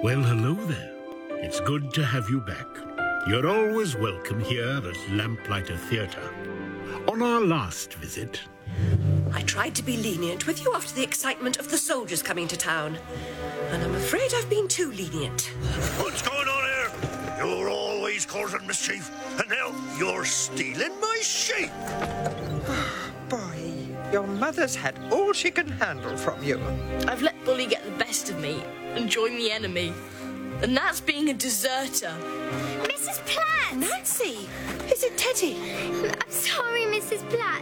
Well, hello there. It's good to have you back. You're always welcome here at Lamplighter Theatre. On our last visit... I tried to be lenient with you after the excitement of the soldiers coming to town. And I'm afraid I've been too lenient. What's going on here? You're always causing mischief, and now you're stealing my sheep. Boy, your mother's had all she can handle from you. I've let Bully get the best of me and join the enemy. And that's being a deserter. Mrs. Platt! Nancy! Is it Teddy? I'm sorry, Mrs. Platt.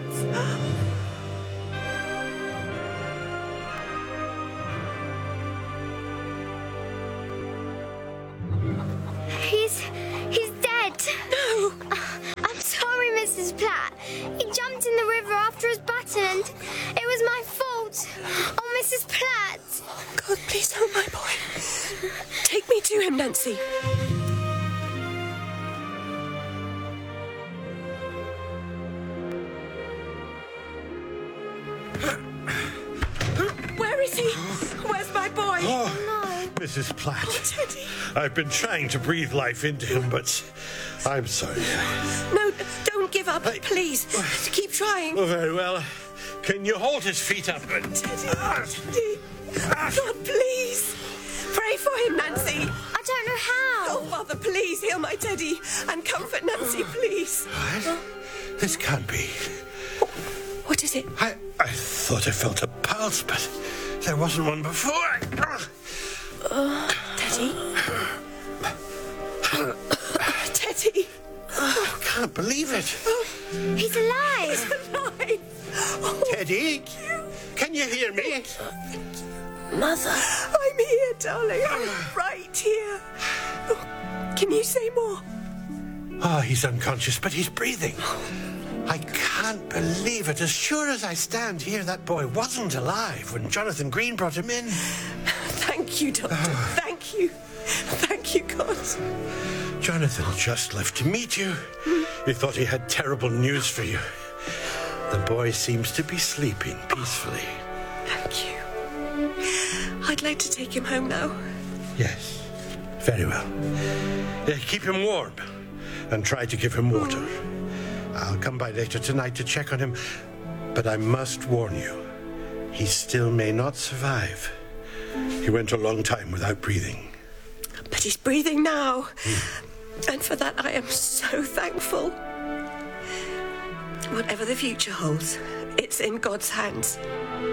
He's dead. No! I'm sorry, Mrs. Platt. He jumped in the river after his button and it was my fault. Oh, Mrs. Platt. God, please help my boy. Take me to him, Nancy. Where is he? Where's my boy? Mrs. Platt. Teddy. I've been trying to breathe life into him, but I'm sorry. No, don't give up, please. Keep trying. Oh, very well. Can you hold his feet up? Teddy. God, please. Pray for him, Nancy. I don't know how. Oh, Father, please heal my Teddy and comfort Nancy, please. What? This can't be. What is it? I thought I felt a pulse, but there wasn't one before. Teddy? Teddy? I can't believe it. He's alive. Alive. Oh, Teddy, can you hear me? Mother. I'm here, darling. I'm right here. Oh, can you say more? Oh, he's unconscious, but he's breathing. I can't believe it. As sure as I stand here, that boy wasn't alive when Jonathan Green brought him in. Thank you, Doctor. Thank you. Thank you, God. Jonathan just left to meet you. He thought he had terrible news for you. The boy seems to be sleeping peacefully. Thank you. I'd like to take him home now. Yes, very well. Keep him warm and try to give him water. I'll come by later tonight to check on him, but I must warn you, he still may not survive. He went a long time without breathing. But he's breathing now. And for that, I am so thankful. Whatever the future holds, it's in God's hands.